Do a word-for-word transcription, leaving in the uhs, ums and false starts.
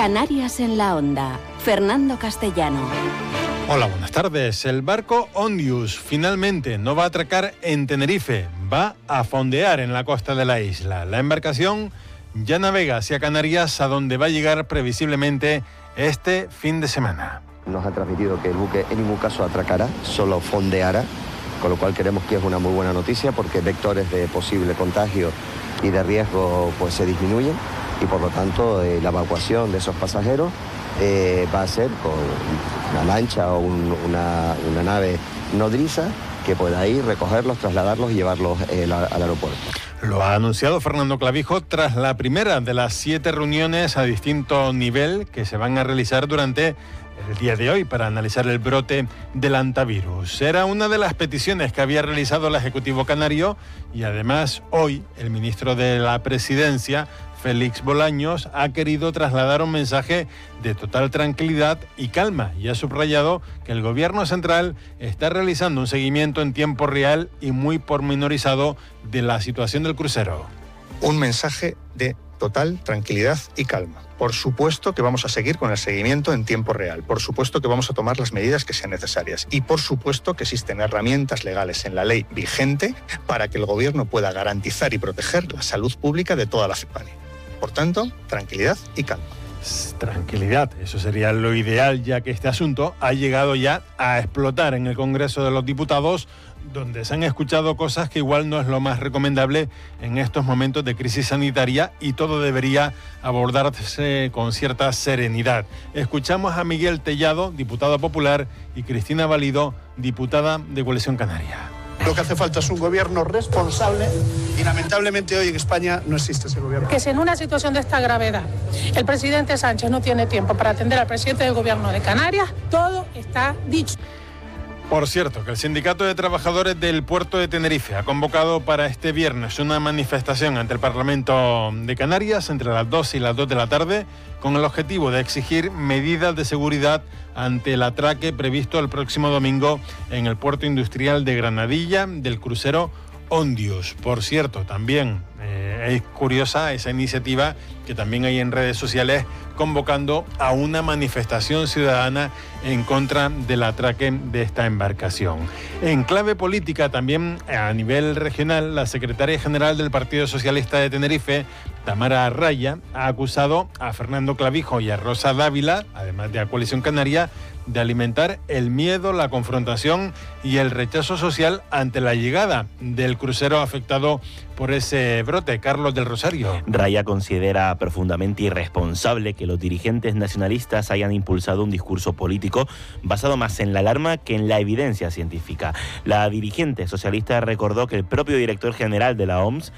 Canarias en la Onda. Fernando Castellano. Hola, buenas tardes. El barco Ondius finalmente no va a atracar en Tenerife, va a fondear en la costa de la isla. La embarcación ya navega hacia Canarias, a donde va a llegar previsiblemente este fin de semana. Nos ha transmitido que el buque en ningún caso atracará, solo fondeará, con lo cual creemos que es una muy buena noticia porque vectores de posible contagio y de riesgo pues se disminuyen y por lo tanto eh, la evacuación de esos pasajeros eh, va a ser con una lancha o un, una, una nave nodriza que pueda ir, recogerlos, trasladarlos y llevarlos eh, la, al aeropuerto. Lo ha anunciado Fernando Clavijo tras la primera de las siete reuniones a distinto nivel que se van a realizar durante el día de hoy para analizar el brote del hantavirus. Era una de las peticiones que había realizado el Ejecutivo Canario y además hoy el ministro de la Presidencia, Félix Bolaños, ha querido trasladar un mensaje de total tranquilidad y calma y ha subrayado que el Gobierno central está realizando un seguimiento en tiempo real y muy pormenorizado de la situación del crucero. Un mensaje de total tranquilidad y calma. Por supuesto que vamos a seguir con el seguimiento en tiempo real. Por supuesto que vamos a tomar las medidas que sean necesarias. Y por supuesto que existen herramientas legales en la ley vigente para que el Gobierno pueda garantizar y proteger la salud pública de toda la ciudadanía. Por tanto, tranquilidad y calma. Tranquilidad, eso sería lo ideal, ya que este asunto ha llegado ya a explotar en el Congreso de los Diputados, donde se han escuchado cosas que igual no es lo más recomendable en estos momentos de crisis sanitaria y todo debería abordarse con cierta serenidad. Escuchamos a Miguel Tellado, diputado popular, y Cristina Valido, diputada de Coalición Canaria. Lo que hace falta es un gobierno responsable y lamentablemente hoy en España no existe ese gobierno. Que si en una situación de esta gravedad el presidente Sánchez no tiene tiempo para atender al presidente del gobierno de Canarias, todo está dicho. Por cierto, que el Sindicato de Trabajadores del Puerto de Tenerife ha convocado para este viernes una manifestación ante el Parlamento de Canarias entre las dos y las dos de la tarde con el objetivo de exigir medidas de seguridad ante el atraque previsto el próximo domingo en el puerto industrial de Granadilla del crucero Ondius. Por cierto, también eh, es curiosa esa iniciativa que también hay en redes sociales convocando a una manifestación ciudadana en contra del atraque de esta embarcación. En clave política también a nivel regional, la secretaria general del Partido Socialista de Tenerife, Tamara Raya, ha acusado a Fernando Clavijo y a Rosa Dávila, además de a Coalición Canaria, de alimentar el miedo, la confrontación y el rechazo social ante la llegada del crucero afectado por ese brote. Carlos del Rosario. Raya considera profundamente irresponsable que los dirigentes nacionalistas hayan impulsado un discurso político basado más en la alarma que en la evidencia científica. La dirigente socialista recordó que el propio director general de la O M S